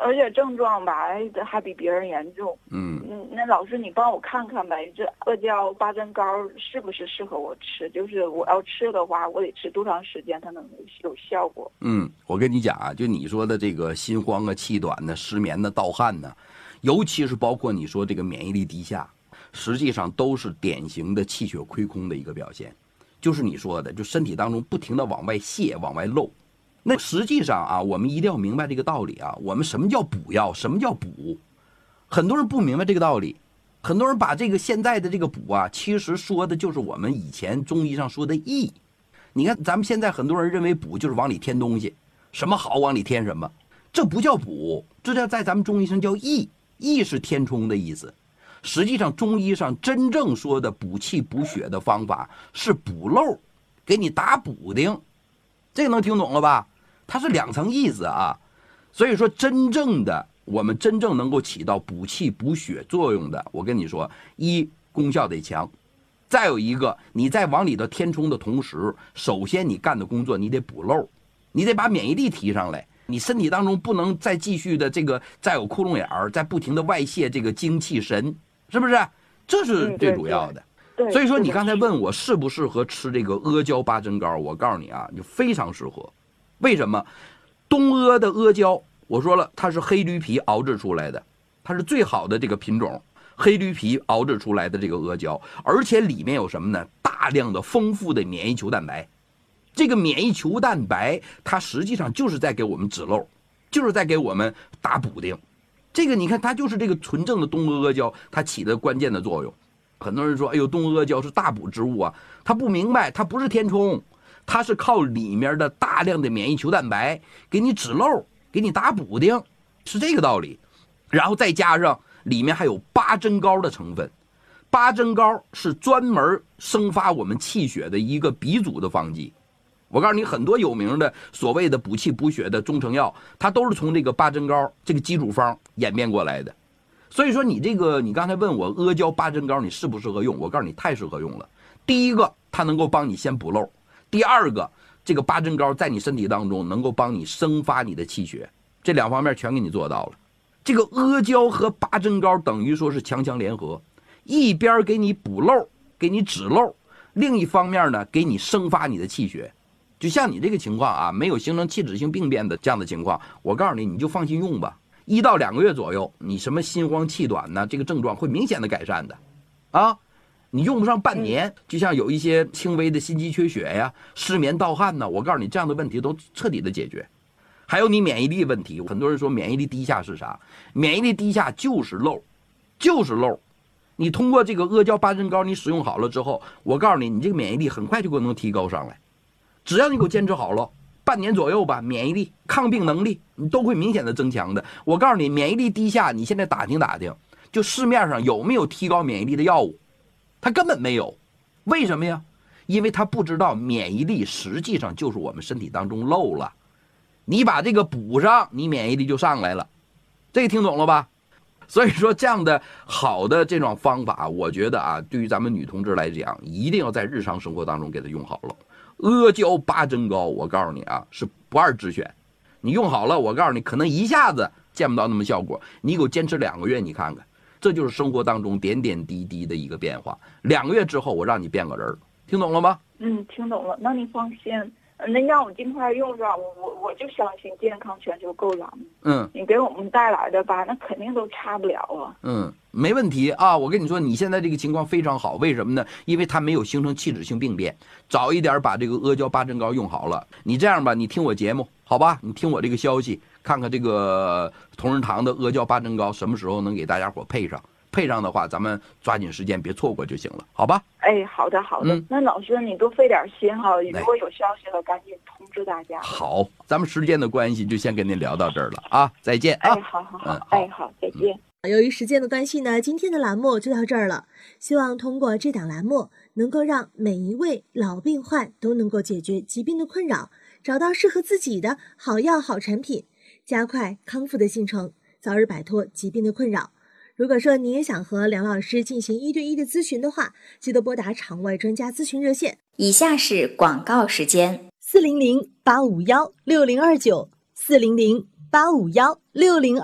而且症状吧还比别人严重。那老师你帮我看看呗，这阿胶八珍膏是不是适合我吃？就是我要吃的话，我得吃多长时间它能有效果？ 我跟你讲啊，就你说的这个心慌啊、气短呢、失眠呢、盗汗呢，尤其是包括你说这个免疫力低下，实际上都是典型的气血亏空的一个表现。就是你说的，就身体当中不停的往外泄、往外漏。那实际上啊，我们一定要明白这个道理啊。我们什么叫补药？什么叫补？很多人不明白这个道理，很多人把这个现在的这个补啊，其实说的就是我们以前中医上说的益。你看咱们现在很多人认为补就是往里添东西，什么好往里添什么，这不叫补，这叫在咱们中医上叫益。益是填充的意思。实际上中医上真正说的补气补血的方法是补漏，给你打补丁，这个能听懂了吧？它是两层意思啊。所以说真正的我们真正能够起到补气补血作用的，我跟你说，一功效得强，再有一个你在往里头填充的同时，首先你干的工作你得补漏，你得把免疫力提上来，你身体当中不能再继续的这个再有窟窿眼儿，再不停的外泄这个精气神，是不是？这是最主要的。所以说你刚才问我适不适合吃这个阿胶八珍膏，我告诉你啊，就非常适合。为什么？东阿的阿胶，我说了，它是黑驴皮熬制出来的，它是最好的这个品种，黑驴皮熬制出来的这个阿胶，而且里面有什么呢？大量的丰富的免疫球蛋白。这个免疫球蛋白它实际上就是在给我们止漏，就是在给我们打补丁。这个你看它就是这个纯正的东阿阿胶，它起的关键的作用。很多人说哎呦，东阿阿胶是大补之物啊，他不明白，它不是填充，它是靠里面的大量的免疫球蛋白给你止漏，给你打补丁，是这个道理。然后再加上里面还有八珍膏的成分，八珍膏是专门生发我们气血的一个鼻祖的方剂。我告诉你，很多有名的所谓的补气补血的中成药，它都是从这个八珍膏这个基础方演变过来的。所以说你刚才问我阿胶八珍膏你适不适合用，我告诉你太适合用了。第一个，它能够帮你先补漏；第二个，这个八珍膏在你身体当中能够帮你生发你的气血，这两方面全给你做到了。这个阿胶和八珍膏等于说是强强联合，一边给你补漏，给你止漏，另一方面呢，给你生发你的气血。就像你这个情况啊，没有形成器质性病变的这样的情况，我告诉你，你就放心用吧。1到2个月左右，你什么心慌气短呢，这个症状会明显的改善的，啊，你用不上半年，就像有一些轻微的心肌缺血呀、失眠盗汗呢，我告诉你，这样的问题都彻底的解决。还有你免疫力问题，很多人说免疫力低下是啥？免疫力低下就是漏，就是漏。你通过这个阿胶八珍膏，你使用好了之后，我告诉你，你这个免疫力很快就能提高上来。只要你给我坚持好了，半年左右吧，免疫力、抗病能力你都会明显的增强的。我告诉你，免疫力低下，你现在打听打听，就市面上有没有提高免疫力的药物？它根本没有。为什么呀？因为他不知道免疫力实际上就是我们身体当中漏了，你把这个补上，你免疫力就上来了。这个听懂了吧？所以说这样的好的这种方法，我觉得啊，对于咱们女同志来讲，一定要在日常生活当中给它用好了。阿胶八珍膏，我告诉你啊，是不二之选。你用好了，我告诉你，可能一下子见不到那么效果，你给我坚持2个月，你看看，这就是生活当中点点滴滴的一个变化。2个月之后，我让你变个人，听懂了吗？ 听懂了。那你放心，那让我尽快用上，我就相信健康全球够咱们。你给我们带来的吧，那肯定都差不了啊。 没问题啊。我跟你说，你现在这个情况非常好，为什么呢？因为它没有形成器质性病变。早一点把这个阿胶八珍膏用好了。你这样吧，你听我节目，好吧？你听我这个消息，看看这个同仁堂的阿胶八珍膏什么时候能给大家伙配上。配上的话，咱们抓紧时间，别错过就行了，好吧？ 哎，好的好的。那老师你多费点心哈，如果有消息了，赶紧通知大家。 好，咱们时间的关系，就先跟您聊到这儿了啊，再见啊！ 好，好，再见。 由于时间的关系呢，今天的栏目就到这儿了。希望通过这档栏目，能够让每一位老病患都能够解决疾病的困扰，找到适合自己的好药好产品，加快康复的进程，早日摆脱疾病的困扰。如果说你也想和梁老师进行1对1的咨询的话，记得拨打场外专家咨询热线。 以下是广告时间 ：400-851-6029，400-851-6029。